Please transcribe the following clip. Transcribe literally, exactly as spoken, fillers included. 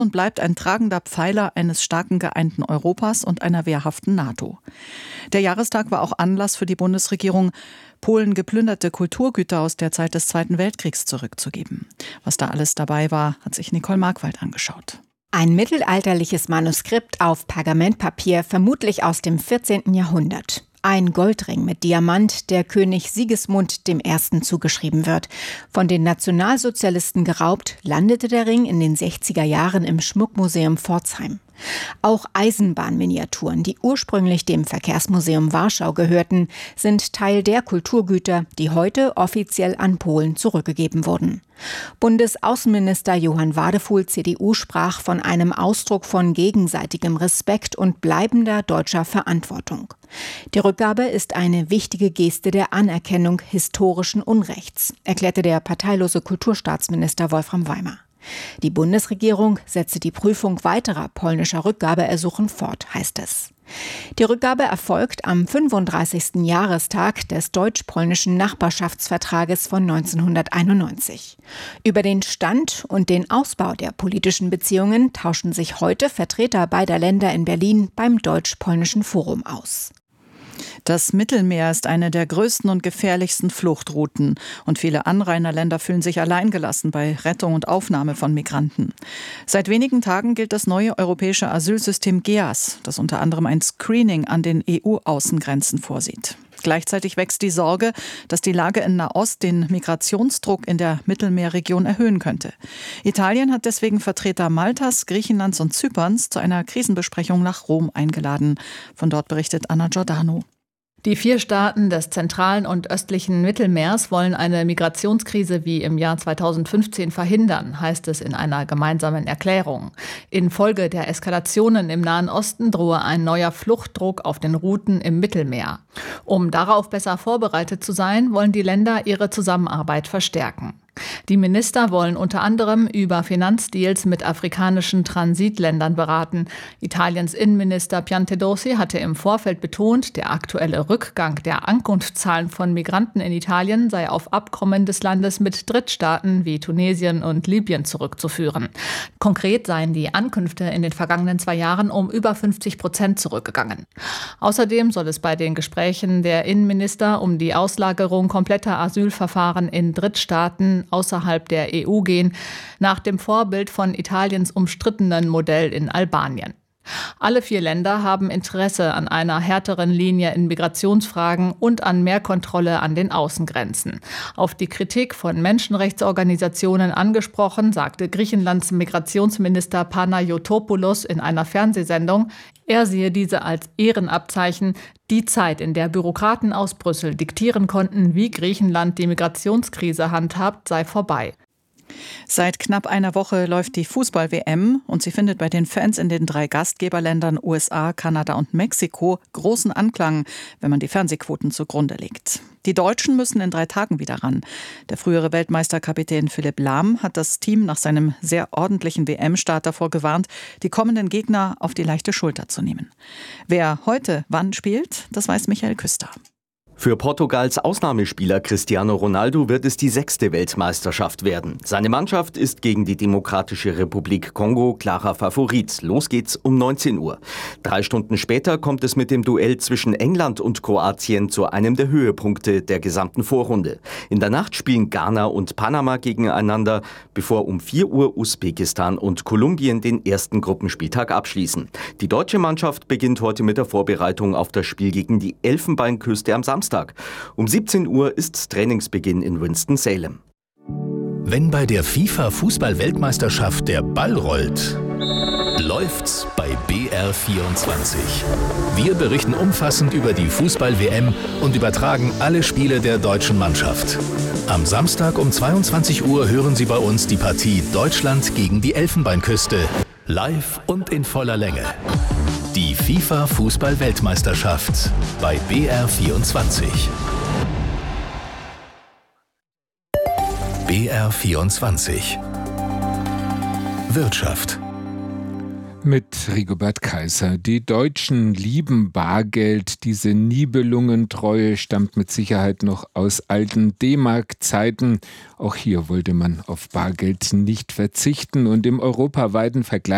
und bleibt ein tragender Pfeiler eines starken geeinten Europas und einer wehrhaften NATO. Der Jahrestag war auch Anlass für die Bundesregierung, Polen geplünderte Kulturgüter aus der Zeit des Zweiten Weltkriegs zurückzugeben. Was da alles dabei war, hat sich Nicole Markwald angeschaut. Ein mittelalterliches Manuskript auf Pergamentpapier, vermutlich aus dem vierzehnten Jahrhundert. Ein Goldring mit Diamant, der König Sigismund dem Ersten zugeschrieben wird. Von den Nationalsozialisten geraubt, landete der Ring in den sechziger Jahren im Schmuckmuseum Pforzheim. Auch Eisenbahnminiaturen, die ursprünglich dem Verkehrsmuseum Warschau gehörten, sind Teil der Kulturgüter, die heute offiziell an Polen zurückgegeben wurden. Bundesaußenminister Johann Wadefuhl, C D U, sprach von einem Ausdruck von gegenseitigem Respekt und bleibender deutscher Verantwortung. Die Rückgabe ist eine wichtige Geste der Anerkennung historischen Unrechts, erklärte der parteilose Kulturstaatsminister Wolfram Weimer. Die Bundesregierung setze die Prüfung weiterer polnischer Rückgabeersuchen fort, heißt es. Die Rückgabe erfolgt am fünfunddreißigsten Jahrestag des deutsch-polnischen Nachbarschaftsvertrages von neunzehnhunderteinundneunzig. Über den Stand und den Ausbau der politischen Beziehungen tauschen sich heute Vertreter beider Länder in Berlin beim Deutsch-Polnischen Forum aus. Das Mittelmeer ist eine der größten und gefährlichsten Fluchtrouten und viele Anrainerländer fühlen sich alleingelassen bei Rettung und Aufnahme von Migranten. Seit wenigen Tagen gilt das neue europäische Asylsystem G E A S, das unter anderem ein Screening an den E U-Außengrenzen vorsieht. Gleichzeitig wächst die Sorge, dass die Lage in Nahost den Migrationsdruck in der Mittelmeerregion erhöhen könnte. Italien hat deswegen Vertreter Maltas, Griechenlands und Zyperns zu einer Krisenbesprechung nach Rom eingeladen. Von dort berichtet Anna Giordano. Die vier Staaten des zentralen und östlichen Mittelmeers wollen eine Migrationskrise wie im Jahr zweitausendfünfzehn verhindern, heißt es in einer gemeinsamen Erklärung. Infolge der Eskalationen im Nahen Osten drohe ein neuer Fluchtdruck auf den Routen im Mittelmeer. Um darauf besser vorbereitet zu sein, wollen die Länder ihre Zusammenarbeit verstärken. Die Minister wollen unter anderem über Finanzdeals mit afrikanischen Transitländern beraten. Italiens Innenminister Piantedosi hatte im Vorfeld betont, der aktuelle Rückgang der Ankunftszahlen von Migranten in Italien sei auf Abkommen des Landes mit Drittstaaten wie Tunesien und Libyen zurückzuführen. Konkret seien die Ankünfte in den vergangenen zwei Jahren um über fünfzig Prozent zurückgegangen. Außerdem soll es bei den Gesprächen der Innenminister um die Auslagerung kompletter Asylverfahren in Drittstaaten außerhalb der E U gehen, nach dem Vorbild von Italiens umstrittenen Modell in Albanien. Alle vier Länder haben Interesse an einer härteren Linie in Migrationsfragen und an mehr Kontrolle an den Außengrenzen. Auf die Kritik von Menschenrechtsorganisationen angesprochen, sagte Griechenlands Migrationsminister Panayotopoulos in einer Fernsehsendung, er sehe diese als Ehrenabzeichen. Die Zeit, in der Bürokraten aus Brüssel diktieren konnten, wie Griechenland die Migrationskrise handhabt, sei vorbei. Seit knapp einer Woche läuft die Fußball-W M und sie findet bei den Fans in den drei Gastgeberländern U S A, Kanada und Mexiko großen Anklang, wenn man die Fernsehquoten zugrunde legt. Die Deutschen müssen in drei Tagen wieder ran. Der frühere Weltmeisterkapitän Philipp Lahm hat das Team nach seinem sehr ordentlichen W M-Start davor gewarnt, die kommenden Gegner auf die leichte Schulter zu nehmen. Wer heute wann spielt, das weiß Michael Küster. Für Portugals Ausnahmespieler Cristiano Ronaldo wird es die sechste Weltmeisterschaft werden. Seine Mannschaft ist gegen die Demokratische Republik Kongo klarer Favorit. Los geht's um neunzehn Uhr. Drei Stunden später kommt es mit dem Duell zwischen England und Kroatien zu einem der Höhepunkte der gesamten Vorrunde. In der Nacht spielen Ghana und Panama gegeneinander, bevor um vier Uhr Usbekistan und Kolumbien den ersten Gruppenspieltag abschließen. Die deutsche Mannschaft beginnt heute mit der Vorbereitung auf das Spiel gegen die Elfenbeinküste am Samstag. Um siebzehn Uhr ist Trainingsbeginn in Winston-Salem. Wenn bei der FIFA-Fußball-Weltmeisterschaft der Ball rollt, läuft's bei B R vierundzwanzig. Wir berichten umfassend über die Fußball-W M und übertragen alle Spiele der deutschen Mannschaft. Am Samstag um zweiundzwanzig Uhr hören Sie bei uns die Partie Deutschland gegen die Elfenbeinküste. Live und in voller Länge. Die FIFA-Fußball-Weltmeisterschaft bei B R vierundzwanzig. B R vierundzwanzig. Wirtschaft. Mit Rigobert Kaiser. Die Deutschen lieben Bargeld. Diese Nibelungentreue stammt mit Sicherheit noch aus alten D-Mark-Zeiten. Auch hier wollte man auf Bargeld nicht verzichten. Und im europaweiten Vergleich